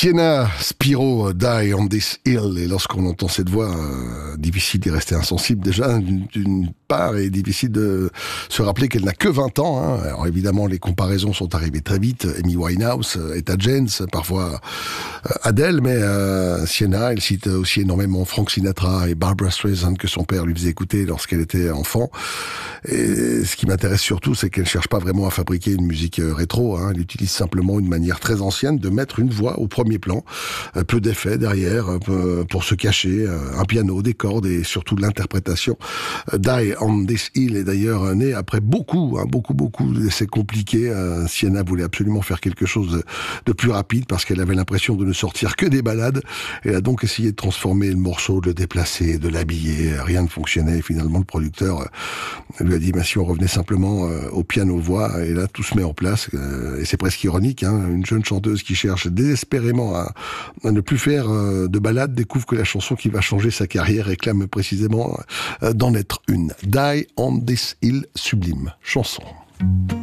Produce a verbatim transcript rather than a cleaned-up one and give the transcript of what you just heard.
Sienna Spiro, Die on this hill. Et lorsqu'on entend cette voix, euh, difficile d'y rester insensible déjà d'une, d'une part, et difficile de se rappeler qu'elle n'a que vingt ans. Hein. Alors évidemment, les comparaisons sont arrivées très vite. Amy Winehouse, Etta James, parfois euh, Adele, mais euh, Sienna, elle cite aussi énormément Frank Sinatra et Barbra Streisand que son père lui faisait écouter lorsqu'elle était enfant. Et ce qui m'intéresse surtout, c'est qu'elle cherche pas vraiment à fabriquer une musique rétro. Hein. Elle utilise simplement une manière très ancienne de mettre une voix au premier plan, peu d'effets derrière pour se cacher, un piano, des cordes et surtout de l'interprétation. Die on this hill est d'ailleurs né après beaucoup, hein, beaucoup, beaucoup d'essais compliqués. Sienna voulait absolument faire quelque chose de plus rapide parce qu'elle avait l'impression de ne sortir que des ballades. Elle a donc essayé de transformer le morceau, de le déplacer, de l'habiller. Rien ne fonctionnait. Et finalement, le producteur lui a dit bah, si on revenait simplement au piano-voix, et là tout se met en place. Et c'est presque ironique, hein, une jeune chanteuse qui cherche désespérément à, à ne plus faire euh, de ballade découvre que la chanson qui va changer sa carrière réclame précisément euh, d'en être une. Die on this hill, sublime chanson.